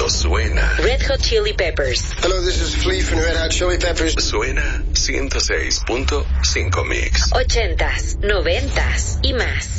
suena. Red Hot Chili Peppers. Hello, this is Flea from Red Hot Chili Peppers. Suena 106.5 Mix. 80s, 90s y más.